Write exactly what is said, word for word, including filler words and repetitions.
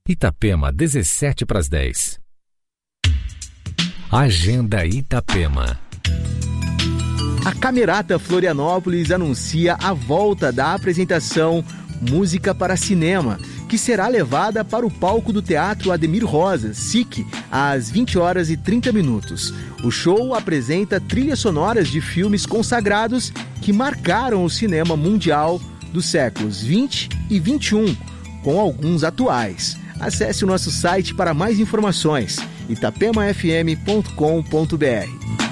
Itapema, dezessete para as dez. Agenda Itapema. A Camerata Florianópolis anuncia a volta da apresentação Música para Cinema, que será levada para o palco do Teatro Ademir Rosa, S I C, às vinte horas e trinta minutos. O show apresenta trilhas sonoras de filmes consagrados que marcaram o cinema mundial dos séculos vinte e vinte e um, com alguns atuais. Acesse o nosso site para mais informações, itapema f m ponto com ponto b r.